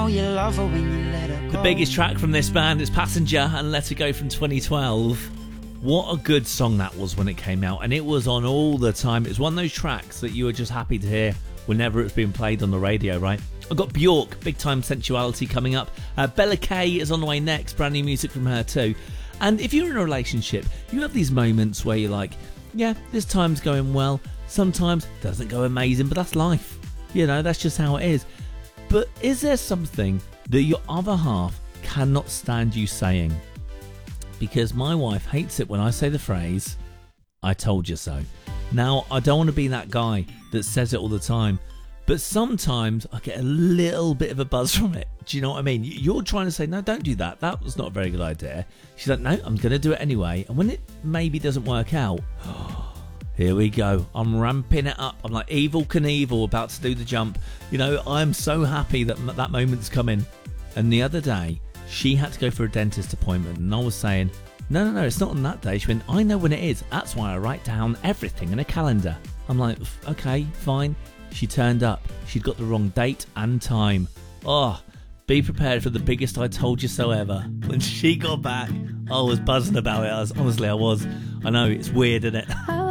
know you love her when you let her go. The biggest track from this band is Passenger and Let It Go from 2012. What a good song that was when it came out, and it was on all the time. It was one of those tracks that you were just happy to hear whenever it's been played on the radio, right? I've got Bjork, Big Time Sensuality, coming up. Bella Kay is on the way next, brand new music from her too. And if you're in a relationship, you have these moments where you're like, yeah, this time's going well. Sometimes it doesn't go amazing, but that's life. You know, that's just how it is. But is there something that your other half cannot stand you saying? Because my wife hates it when I say the phrase, I told you so. Now, I don't want to be that guy that says it all the time, but sometimes I get a little bit of a buzz from it. Do you know what I mean? You're trying to say, no, don't do that. That was not a very good idea. She's like, no, I'm going to do it anyway. And when it maybe doesn't work out, here we go. I'm ramping it up. I'm like Evel Knievel about to do the jump. You know, I'm so happy that that moment's coming. And the other day, she had to go for a dentist appointment, and I was saying, no, it's not on that day. She went, I know when it is. That's why I write down everything in a calendar. I'm like, okay, fine. She turned up. She'd got the wrong date and time. Oh, be prepared for the biggest I told you so ever. When she got back, I was buzzing about it. I was. I know, it's weird, isn't it?